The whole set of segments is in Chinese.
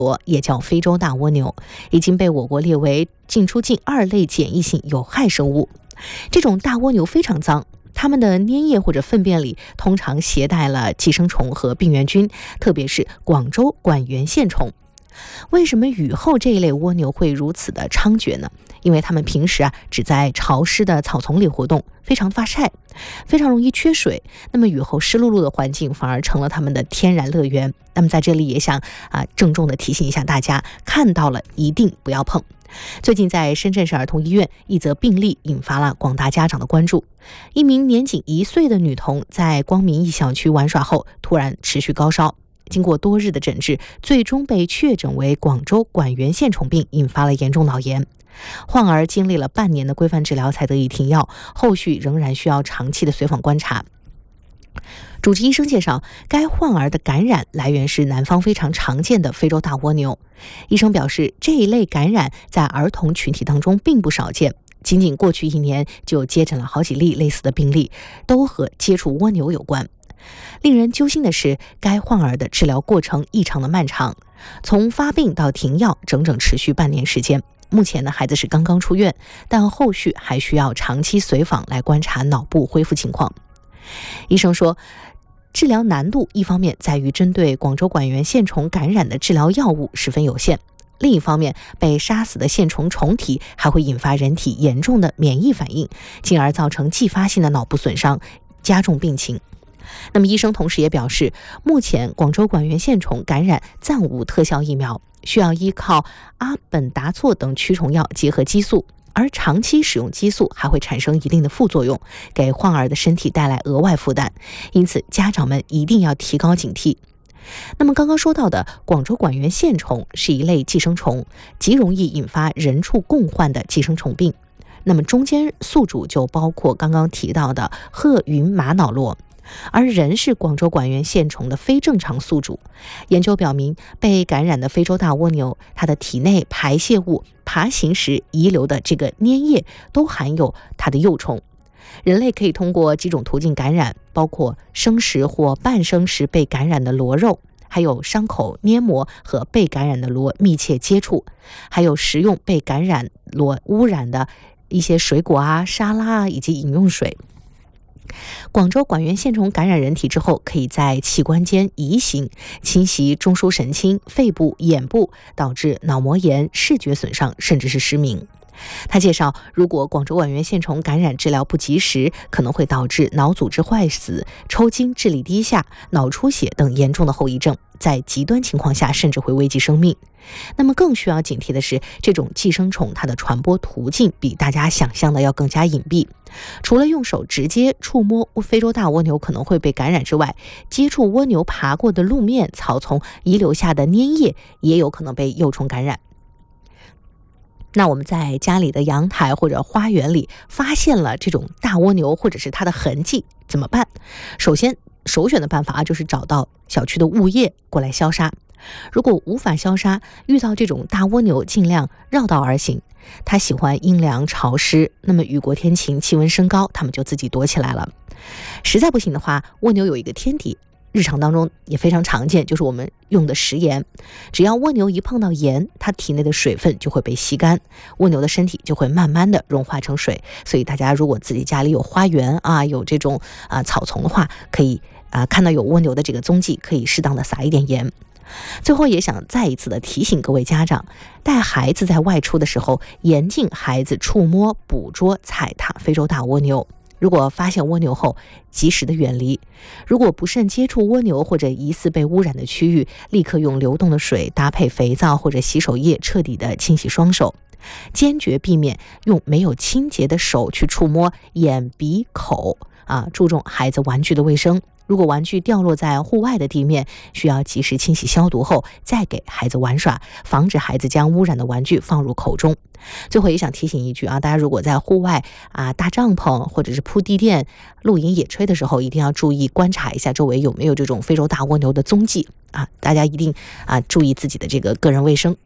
也叫非洲大蜗牛，已经被我国列为进出境2类检疫性有害生物。这种大蜗牛非常脏，它们的粘液或者粪便里通常携带了寄生虫和病原菌，特别是广州管源线虫。为什么雨后这一类蜗牛会如此的猖獗呢？因为它们平时只在潮湿的草丛里活动，非常发晒，非常容易缺水。那么雨后湿漉漉的环境反而成了它们的天然乐园。那么在这里也想郑重的提醒一下大家，看到了一定不要碰。最近在深圳市儿童医院，一则病例引发了广大家长的关注。一名年仅1岁的女童在光明驿小区玩耍后，突然持续高烧。经过多日的诊治，最终被确诊为广州管源线虫病，引发了严重脑炎。患儿经历了半年的规范治疗才得以停药，后续仍然需要长期的随访观察。主治医生介绍，该患儿的感染来源是南方非常常见的非洲大蜗牛。医生表示，这一类感染在儿童群体当中并不少见，仅仅过去1年就接诊了好几例类似的病例，都和接触蜗牛有关。令人揪心的是，该患儿的治疗过程异常的漫长，从发病到停药整整持续半年时间。目前呢，孩子是刚刚出院，但后续还需要长期随访来观察脑部恢复情况。医生说，治疗难度一方面在于针对广州管源线虫感染的治疗药物十分有限，另一方面，被杀死的线虫虫体还会引发人体严重的免疫反应，进而造成继发性的脑部损伤，加重病情。那么医生同时也表示，目前广州管源线虫感染暂无特效疫苗，需要依靠阿本达唑等驱虫药结合激素，而长期使用激素还会产生一定的副作用，给患儿的身体带来额外负担，因此家长们一定要提高警惕。那么刚刚说到的广州管源线虫是一类寄生虫，极容易引发人畜共患的寄生虫病。那么中间宿主就包括刚刚提到的褐云玛瑙螺，而人是广州管源线虫的非正常宿主。研究表明，被感染的非洲大蜗牛，它的体内排泄物、爬行时遗留的这个粘液都含有它的幼虫。人类可以通过几种途径感染，包括生食或半生食被感染的螺肉，还有伤口黏膜和被感染的螺密切接触，还有食用被感染螺污染的一些水果沙拉以及饮用水。广州管源线虫感染人体之后，可以在器官间移行，侵袭中枢神经、肺部、眼部，导致脑膜炎、视觉损伤，甚至是失明。他介绍，如果广州管源线虫感染治疗不及时，可能会导致脑组织坏死、抽筋、智力低下、脑出血等严重的后遗症，在极端情况下甚至会危及生命。那么更需要警惕的是，这种寄生虫它的传播途径比大家想象的要更加隐蔽。除了用手直接触摸非洲大蜗牛可能会被感染之外，接触蜗牛爬过的路面、草丛遗留下的粘液也有可能被幼虫感染。那我们在家里的阳台或者花园里发现了这种大蜗牛或者是它的痕迹，怎么办？首先，首选的办法就是找到小区的物业过来消杀。如果无法消杀，遇到这种大蜗牛尽量绕道而行。它喜欢阴凉潮湿，那么雨过天晴，气温升高，它们就自己躲起来了。实在不行的话，蜗牛有一个天敌，日常当中也非常常见，就是我们用的食盐。只要蜗牛一碰到盐，它体内的水分就会被吸干，蜗牛的身体就会慢慢的融化成水。所以大家如果自己家里有花园有这种草丛的话，可以看到有蜗牛的这个踪迹，可以适当的撒一点盐。最后也想再一次的提醒各位家长，带孩子在外出的时候，严禁孩子触摸、捕捉、踩踏非洲大蜗牛。如果发现蜗牛后，及时的远离。如果不慎接触蜗牛或者疑似被污染的区域，立刻用流动的水搭配肥皂或者洗手液彻底的清洗双手。坚决避免用没有清洁的手去触摸眼、鼻、口注重孩子玩具的卫生。如果玩具掉落在户外的地面，需要及时清洗消毒后再给孩子玩耍，防止孩子将污染的玩具放入口中。最后也想提醒一句大家如果在户外搭帐篷或者是铺地垫、露营野炊的时候，一定要注意观察一下周围有没有这种非洲大蜗牛的踪迹大家一定注意自己的这个个人卫生。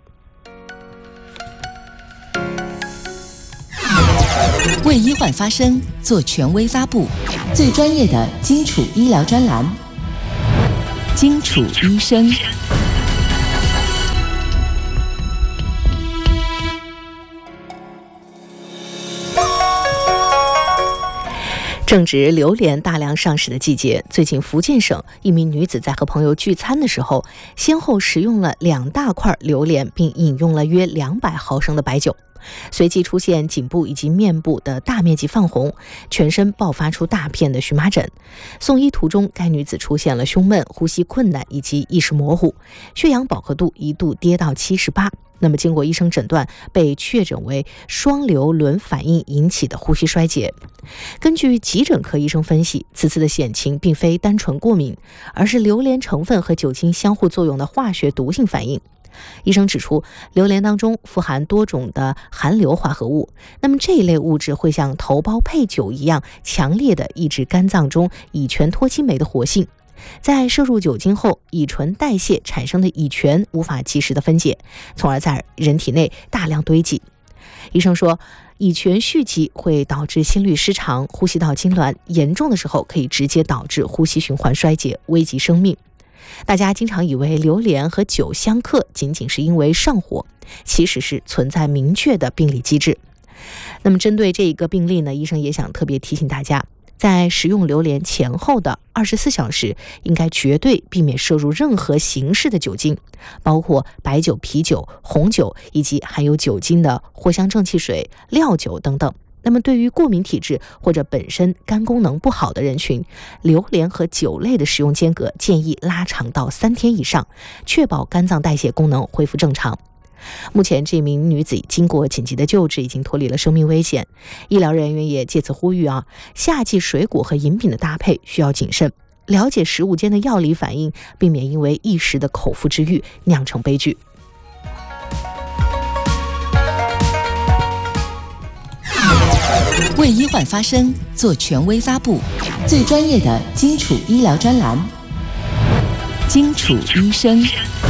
为医患发声，做权威发布，最专业的基础医疗专栏，基础医生。 正值榴莲大量上市的季节，最近福建省一名女子在和朋友聚餐的时候，先后食用了2大块榴莲，并饮用了约200毫升的白酒，随即出现颈部以及面部的大面积泛红，全身爆发出大片的荨麻疹。送医途中，该女子出现了胸闷、呼吸困难以及意识模糊，血氧饱和度一度跌到78。那么经过医生诊断，被确诊为双硫仑反应引起的呼吸衰竭。根据急诊科医生分析，此次的险情并非单纯过敏，而是榴莲成分和酒精相互作用的化学毒性反应。医生指出，榴莲当中富含多种的含硫化合物，那么这一类物质会像头孢配酒一样，强烈的抑制肝脏中乙醛脱氢酶的活性。在摄入酒精后，乙醇代谢产生的乙醛无法及时的分解，从而在人体内大量堆积。医生说，乙醛蓄积会导致心律失常、呼吸道痉挛，严重的时候可以直接导致呼吸循环衰竭，危及生命。大家经常以为榴莲和酒相克仅仅是因为上火，其实是存在明确的病理机制。那么针对这一个病例呢，医生也想特别提醒大家，在食用榴莲前后的24小时，应该绝对避免摄入任何形式的酒精，包括白酒、啤酒、红酒以及含有酒精的藿香正气水、料酒等等。那么对于过敏体质或者本身肝功能不好的人群，榴莲和酒类的食用间隔建议拉长到3天以上，确保肝脏代谢功能恢复正常。目前这名女子经过紧急的救治，已经脱离了生命危险。医疗人员也借此呼吁夏季水果和饮品的搭配需要谨慎，了解食物间的药理反应，避免因为一时的口腹之欲酿成悲剧。 为医患发声，做权威发布，最专业的基础医疗专栏，基础医生。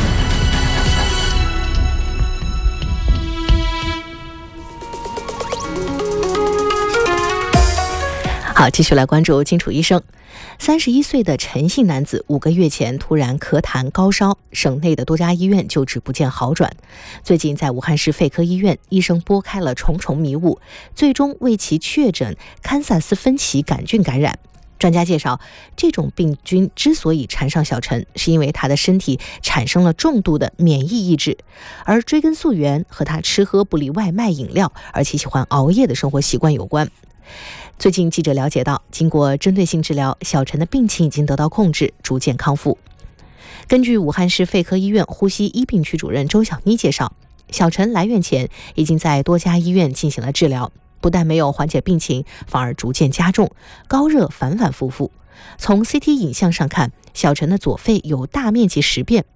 好，继续来关注金楚医生。31岁的陈姓男子5个月前突然咳痰高烧，省内的多家医院救治不见好转。最近在武汉市肺科医院，医生拨开了重重迷雾，最终为其确诊堪萨斯分歧杆菌感染。专家介绍，这种病菌之所以缠上小陈，是因为他的身体产生了重度的免疫抑制，而追根溯源和他吃喝不离外卖饮料，而且喜欢熬夜的生活习惯有关。最近记者了解到，经过针对性治疗，小陈的病情已经得到控制，逐渐康复。根据武汉市肺科医院呼吸一病区主任周小妮介绍，小陈来院前已经在多家医院进行了治疗，不但没有缓解病情，反而逐渐加重，高热反反复复。从 CT 影像上看，小陈的左肺有大面积实变，